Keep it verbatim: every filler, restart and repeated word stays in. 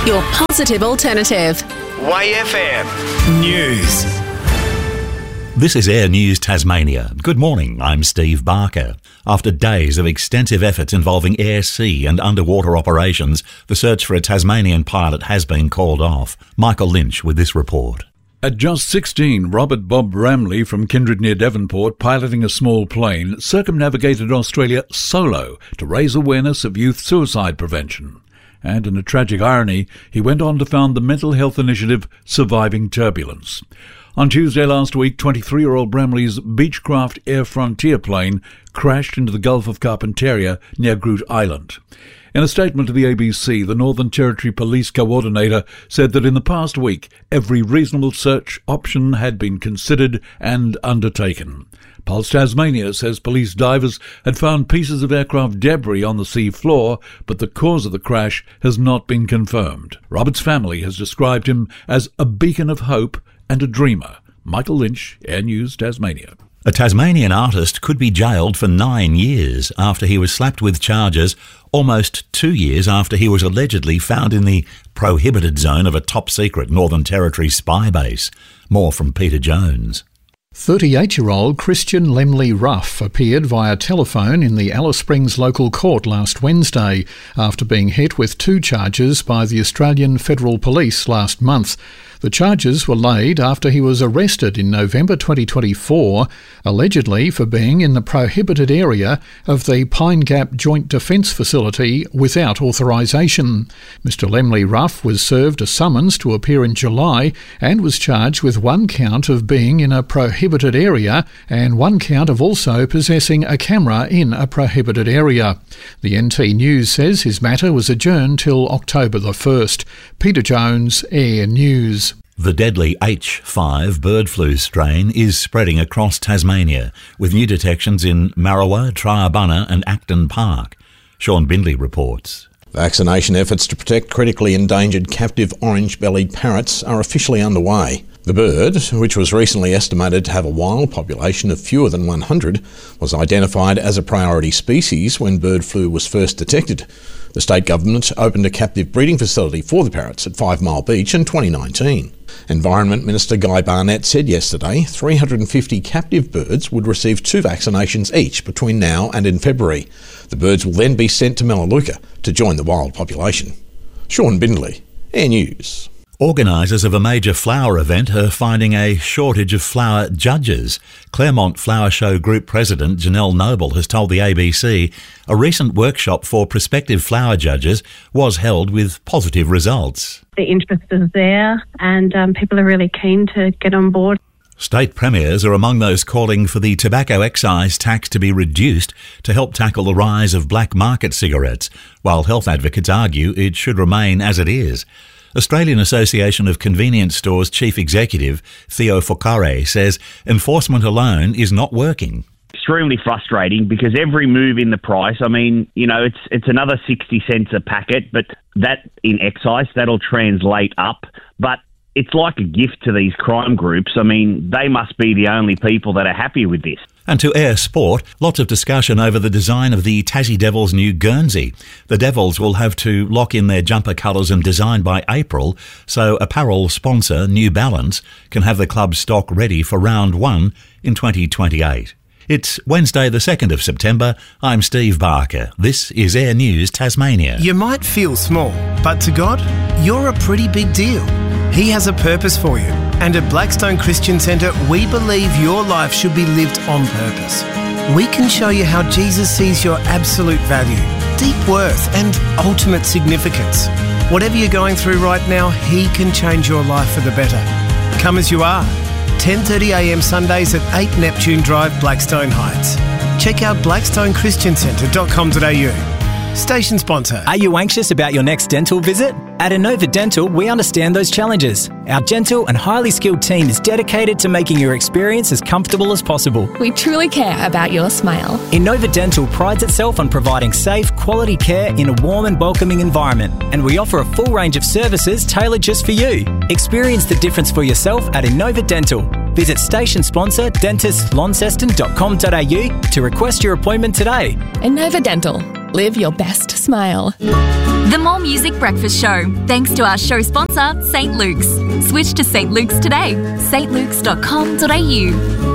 your positive alternative. Y F M News. This is Air News Tasmania. Good morning, I'm Steve Barker. After days of extensive efforts involving air, sea and underwater operations, the search for a Tasmanian pilot has been called off. Michael Lynch with this report. At just sixteen, Robert Bob Ramley from Kindred near Devonport, piloting a small plane, circumnavigated Australia solo to raise awareness of youth suicide prevention. And in a tragic irony, he went on to found the mental health initiative Surviving Turbulence. On Tuesday last week, twenty-three-year-old Bramley's Beechcraft Air Frontier plane crashed into the Gulf of Carpentaria near Groote Eylandt. In a statement to the A B C, the Northern Territory Police Coordinator said that in the past week, every reasonable search option had been considered and undertaken. Pulse Tasmania says police divers had found pieces of aircraft debris on the sea floor, but the cause of the crash has not been confirmed. Robert's family has described him as a beacon of hope and a dreamer. Michael Lynch, Air News Tasmania. A Tasmanian artist could be jailed for nine years after he was slapped with charges almost two years after he was allegedly found in the prohibited zone of a top-secret Northern Territory spy base. More from Peter Jones. thirty-eight-year-old Christian Lemley Ruff appeared via telephone in the Alice Springs local court last Wednesday after being hit with two charges by the Australian Federal Police last month. The charges were laid after he was arrested in November twenty twenty-four, allegedly for being in the prohibited area of the Pine Gap Joint Defence Facility without authorisation. Mister Lemley Ruff was served a summons to appear in July and was charged with one count of being in a prohibited area and one count of also possessing a camera in a prohibited area. The N T News says his matter was adjourned till October the first. Peter Jones, Air News. The deadly H five bird flu strain is spreading across Tasmania, with new detections in Marrawa, Triabunna and Acton Park. Sean Bindley reports. Vaccination efforts to protect critically endangered captive orange-bellied parrots are officially underway. The bird, which was recently estimated to have a wild population of fewer than one hundred, was identified as a priority species when bird flu was first detected. The state government opened a captive breeding facility for the parrots at Five Mile Beach in twenty nineteen. Environment Minister Guy Barnett said yesterday three hundred fifty captive birds would receive two vaccinations each between now and in February. The birds will then be sent to Melaleuca to join the wild population. Sean Bindley, Air News. Organisers of a major flower event are finding a shortage of flower judges. Claremont Flower Show Group President Janelle Noble has told the A B C a recent workshop for prospective flower judges was held with positive results. The interest is there and um, people are really keen to get on board. State premiers are among those calling for the tobacco excise tax to be reduced to help tackle the rise of black market cigarettes, while health advocates argue it should remain as it is. Australian Association of Convenience Stores Chief Executive Theo Focare says enforcement alone is not working. Extremely frustrating because every move in the price, I mean, you know, it's it's another sixty cents a packet, but that in excise, that'll translate up. But it's like a gift to these crime groups. I mean, they must be the only people that are happy with this. And to Air Sport, lots of discussion over the design of the Tassie Devils' new Guernsey. The Devils will have to lock in their jumper colours and design by April, so apparel sponsor New Balance can have the club's stock ready for round one in twenty twenty-eight. It's Wednesday the second of September. I'm Steve Barker. This is Air News Tasmania. You might feel small, but to God, you're a pretty big deal. He has a purpose for you. And at Blackstone Christian Centre, we believe your life should be lived on purpose. We can show you how Jesus sees your absolute value, deep worth and ultimate significance. Whatever you're going through right now, He can change your life for the better. Come as you are. ten thirty a m Sundays at eight Neptune Drive, Blackstone Heights. Check out blackstone christian centre dot com dot a u. Station sponsor. Are you anxious about your next dental visit? At Inova Dental, we understand those challenges. Our gentle and highly skilled team is dedicated to making your experience as comfortable as possible. We truly care about your smile. Inova Dental prides itself on providing safe, quality care in a warm and welcoming environment, and we offer a full range of services tailored just for you. Experience the difference for yourself at Inova Dental. Visit station sponsor dentist launceston dot com dot a u to request your appointment today. Inova Dental. Live your best smile. The More Music Breakfast Show, thanks to our show sponsor, Saint Luke's. Switch to Saint Luke's today. s t luke's dot com dot a u.